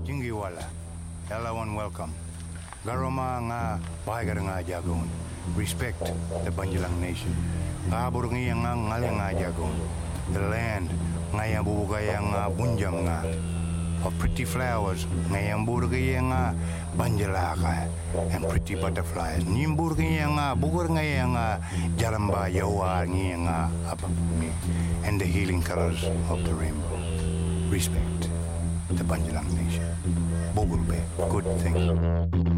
Jingiwala, everyone welcome. Garoma nga bahagar nga jagon. Respect the Banjalang nation. Kabur nga nga ngaling nga jagon. The land nga yang bubugay nga bunjam nga. Of pretty flowers nga yang burgay nga banjalaka and pretty butterflies. Nimburgay nga bugur nga yang jaramba yawa nga apapumi and the healing colors of the rainbow. Respect the Banjalang nation. Bogulbe, good thing.